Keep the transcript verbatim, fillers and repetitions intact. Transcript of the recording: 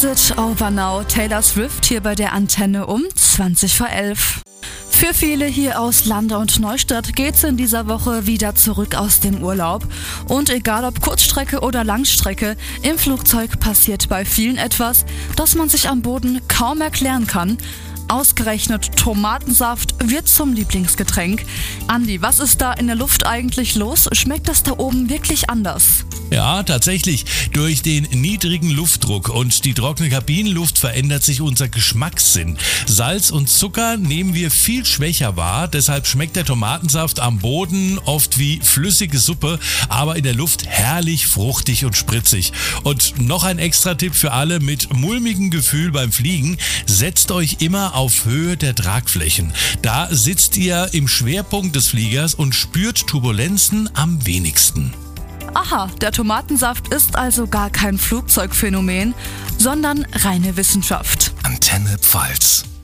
Sit Over Now, Taylor Swift hier bei der Antenne um zwanzig vor elf. Für viele hier aus Lande und Neustadt geht's in dieser Woche wieder zurück aus dem Urlaub. Und egal ob Kurzstrecke oder Langstrecke, im Flugzeug passiert bei vielen etwas, das man sich am Boden kaum erklären kann. Ausgerechnet Tomatensaft wird zum Lieblingsgetränk. Andi, was ist da in der Luft eigentlich los? Schmeckt das da oben wirklich anders? Ja, tatsächlich. Durch den niedrigen Luftdruck und die trockene Kabinenluft verändert sich unser Geschmackssinn. Salz und Zucker nehmen wir viel schwächer wahr, deshalb schmeckt der Tomatensaft am Boden oft wie flüssige Suppe, aber in der Luft herrlich fruchtig und spritzig. Und noch ein Extra-Tipp für alle mit mulmigem Gefühl beim Fliegen: Setzt euch immer auf Höhe der Tragflächen. Da sitzt ihr im Schwerpunkt des Fliegers und spürt Turbulenzen am wenigsten. Aha, der Tomatensaft ist also gar kein Flugzeugphänomen, sondern reine Wissenschaft. Antenne Pfalz.